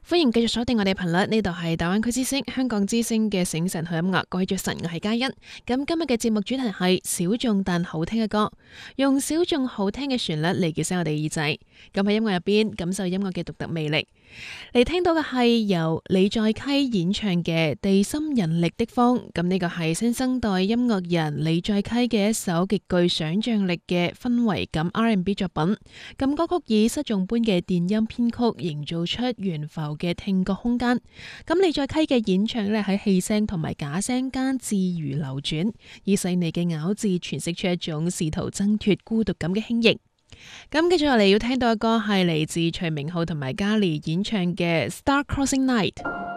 歡迎繼續鎖定我哋頻率，呢度係大灣區之聲、香港之聲嘅醒晨好音樂。各位早晨，我係嘉欣。咁今日嘅節目主題係小眾但好聽嘅歌，用小眾好聽嘅旋律嚟叫醒我哋耳仔。咁喺音樂入邊感受音樂嘅獨特魅力。嚟聽到嘅係由李在溪演唱嘅《地心引力的風》。咁呢個係新生代音樂人李在溪嘅一首極具想象力嘅氛圍感 R&B 作品。咁歌曲以失重般嘅電音編曲，營造出懸浮嘅聽覺空間。咁李在溪嘅演唱呢，喺氣聲同埋假聲間自如流轉，以細膩嘅咬字詮釋出一種試圖掙脫孤獨感嘅輕盈。咁接住落嚟要聽到嘅歌係嚟自徐明浩同埋嘉莉演唱嘅《Star Crossing Night》。